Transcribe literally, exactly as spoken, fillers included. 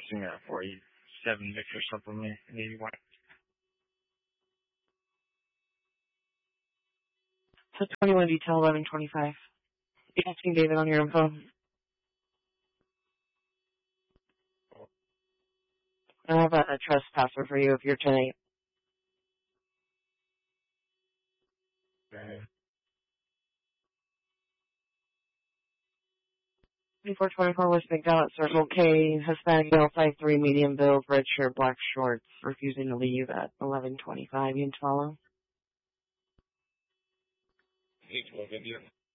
requesting a forty-seven Victor supplement, maybe one. So twenty-one detail eleven twenty-five. You asking David on your info. I have a, a trespasser for you if you're ten eight. Okay. twenty-four twenty-four West McDowell at Circle K, Hispanic male, five three, medium build, red shirt, black shorts, refusing to leave at eleven twenty-five. You can follow. Eight twelve India.